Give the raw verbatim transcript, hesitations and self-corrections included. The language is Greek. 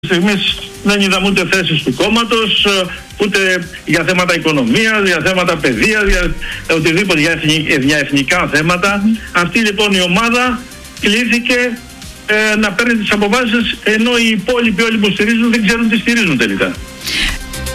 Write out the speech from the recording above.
Εμείς δεν είδαμε ούτε θέσεις του κόμματος, ούτε για θέματα οικονομίας, για θέματα παιδείας, για οτιδήποτε, για, εθνικ, για εθνικά θέματα. Mm. Αυτή λοιπόν η ομάδα κλήθηκε ε, να παίρνει τις αποφάσεις, ενώ οι υπόλοιποι όλοι που στηρίζουν δεν ξέρουν τι στηρίζουν τελικά.